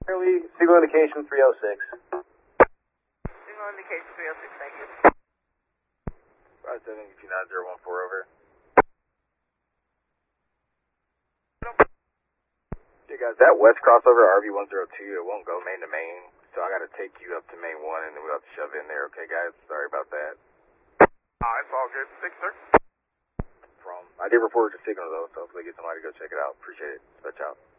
Signal indication 306. Signal indication 306, thank you. 5729014 over. Hey guys, that west crossover RV102, it won't go main to main, so I gotta take you up to main 1 and then we'll have to shove in there, okay guys? Sorry about that. It's all good. 6, sir. I did report your signal though, so hopefully get somebody to go check it out. Appreciate it. Switch out.